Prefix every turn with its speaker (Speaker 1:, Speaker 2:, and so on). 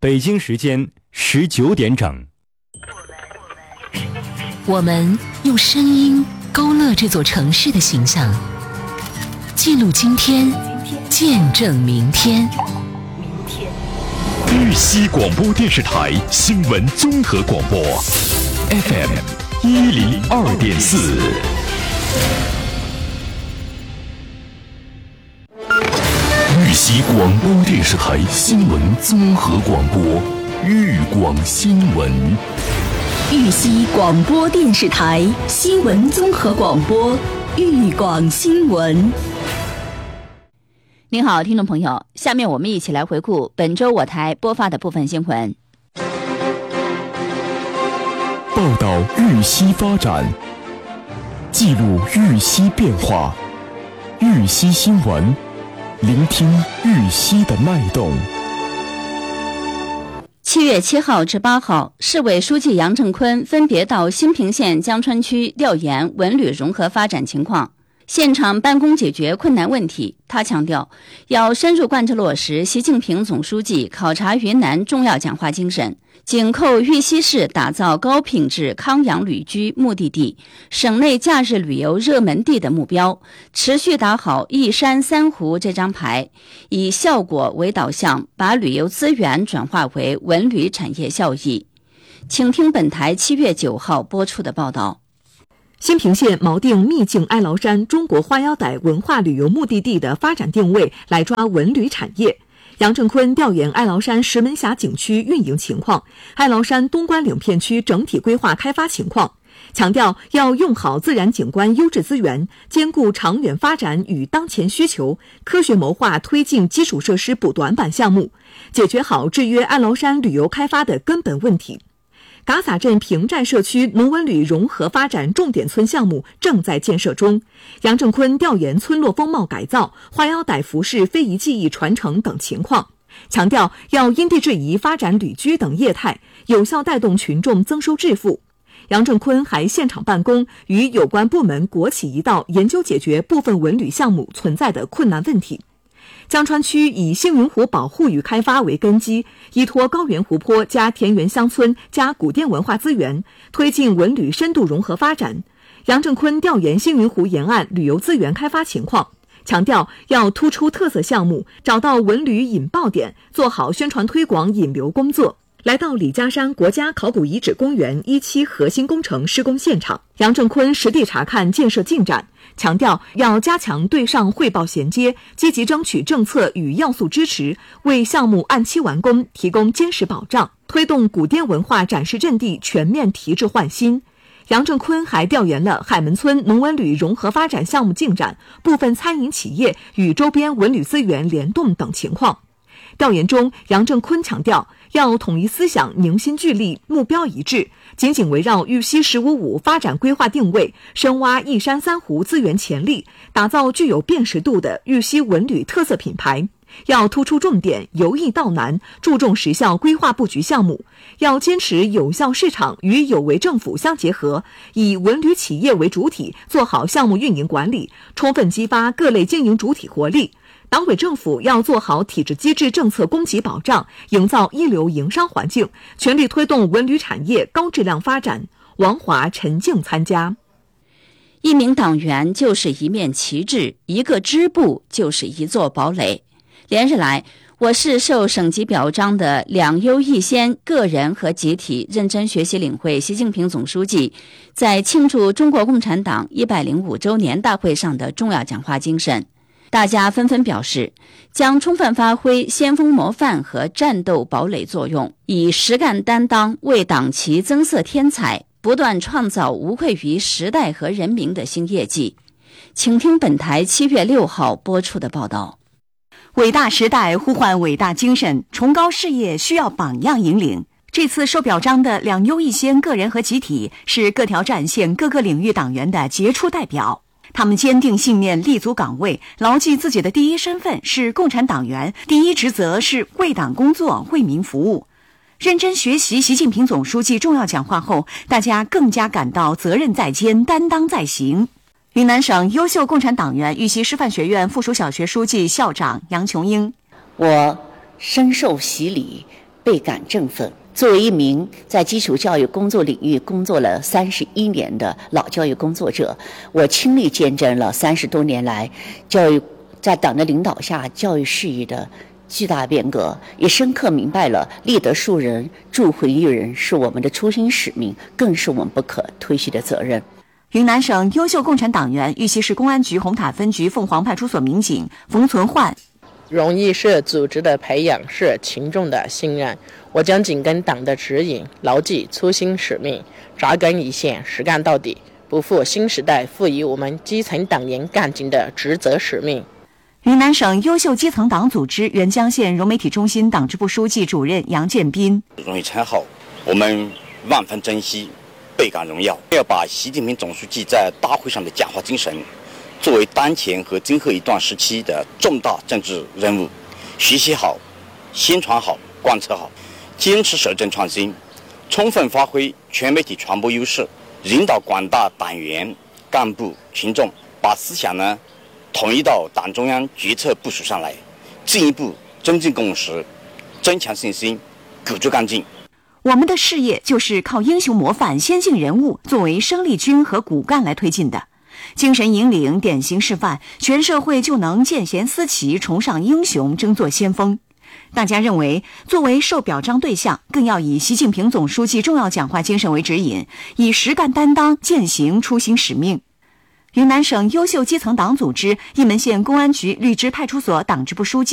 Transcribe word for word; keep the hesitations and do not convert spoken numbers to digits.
Speaker 1: 北京时间十九点整。
Speaker 2: 我们用声音勾勒这座城市的形象，记录今天，见证明天。
Speaker 3: 玉溪广播电视台新闻综合广播 F M 一零二点四。玉溪广播电视台新闻综合广播，玉广新闻。
Speaker 4: 玉溪广播电视台新闻综合广播，玉广新闻。
Speaker 5: 您好，听众朋友，下面我们一起来回顾本周我台播发的部分新闻。
Speaker 3: 报道玉溪发展，记录玉溪变化，玉溪新闻，聆听玉溪的脉动。
Speaker 5: 七月七号至八号，市委书记杨正昆分别到新平县江川区调研文旅融合发展情况，现场办公解决困难问题。他强调，要深入贯彻落实习近平总书记考察云南重要讲话精神，紧扣玉溪市打造高品质康养旅居目的地、省内假日旅游热门地的目标，持续打好一山三湖这张牌，以效果为导向，把旅游资源转化为文旅产业效益。请听本台七月九号播出的报道。
Speaker 6: 新平县锚定秘境哀牢山中国花腰带文化旅游目的地的发展定位，来抓文旅产业。杨正昆调研哀牢山石门峡景区运营情况、哀牢山东关岭片区整体规划开发情况，强调要用好自然景观优质资源，兼顾长远发展与当前需求，科学谋划推进基础设施补短板项目，解决好制约哀牢山旅游开发的根本问题。嘎洒镇平寨社区农文旅融合发展重点村项目正在建设中。杨正昆调研村落风貌改造、花腰带服饰非遗技艺传承等情况，强调要因地制宜发展旅居等业态，有效带动群众增收致富。杨正昆还现场办公，与有关部门国企一道研究解决部分文旅项目存在的困难问题。江川区以星云湖保护与开发为根基，依托高原湖泊加田园乡村加古滇文化资源，推进文旅深度融合发展。杨正昆调研星云湖沿岸旅游资源开发情况，强调要突出特色项目，找到文旅引爆点，做好宣传推广引流工作。来到李家山国家考古遗址公园一期核心工程施工现场，杨正昆实地查看建设进展，强调要加强对上汇报衔接，积极争取政策与要素支持，为项目按期完工提供坚实保障，推动古滇文化展示阵地全面提质换新。杨正昆还调研了海门村农文旅融合发展项目进展、部分餐饮企业与周边文旅资源联动等情况。调研中，杨正昆强调要统一思想，凝心聚力，目标一致，紧紧围绕玉溪十五五发展规划定位，深挖一山三湖资源潜力，打造具有辨识度的玉溪文旅特色品牌。要突出重点，由易到难，注重实效规划布局项目，要坚持有效市场与有为政府相结合，以文旅企业为主体，做好项目运营管理，充分激发各类经营主体活力。党委政府要做好体制机制政策供给保障，营造一流营商环境，全力推动文旅产业高质量发展。王华、陈静参加。
Speaker 5: 一名党员就是一面旗帜，一个支部就是一座堡垒。连日来，我市受省级表彰的两优一先个人和集体认真学习领会习近平总书记在庆祝中国共产党一百零五周年大会上的重要讲话精神。大家纷纷表示，将充分发挥先锋模范和战斗堡垒作用，以实干担当为党旗增色添彩，不断创造无愧于时代和人民的新业绩。请听本台七月六号播出的报道。
Speaker 4: 伟大时代呼唤伟大精神，崇高事业需要榜样引领。这次受表彰的两优一先个人和集体，是各条战线各个领域党员的杰出代表。他们坚定信念，立足岗位，牢记自己的第一身份是共产党员，第一职责是为党工作、为民服务。认真学习习近平总书记重要讲话后，大家更加感到责任在肩，担当在行。云南省优秀共产党员、玉溪师范学院附属小学书记、校长杨琼英：
Speaker 7: 我深受洗礼， 倍感振奋。作为一名在基础教育工作领域工作了三十一年的老教育工作者，我亲历见证了三十多年来教育在党的领导下教育事业的巨大变革，也深刻明白了立德树人、助惠育人是我们的初心使命，更是我们不可推卸的责任。
Speaker 4: 云南省优秀共产党员、玉溪市公安局红塔分局凤凰派出所民警冯存焕，
Speaker 8: 荣誉是组织的培养，是群众的信任。我将紧跟党的指引，牢记初心使命，扎根一线，实干到底，不负新时代赋予我们基层党员干警的职责使命。
Speaker 4: 云南省优秀基层党组织沅江县融媒体中心党支部书记主任杨建斌，
Speaker 9: 荣誉称号我们万分珍惜，倍感荣耀。要把习近平总书记在大会上的讲话精神作为当前和今后一段时期的重大政治任务，学习好、宣传好、贯彻好，坚持守正创新，充分发挥全媒体传播优势，引导广大党员、干部、群众把思想呢统一到党中央决策部署上来，进一步增进共识，增强信心，鼓足干劲。
Speaker 4: 我们的事业就是靠英雄模范、先进人物作为生力军和骨干来推进的。精神引领、典型示范，全社会就能见贤思齐，崇尚英雄，争做先锋。大家认为，作为受表彰对象，更要以习近平总书记重要讲话精神为指引，以实干担当践行初心使命。云南省优秀基层党组织义门县公安局绿枝派出所党支部书记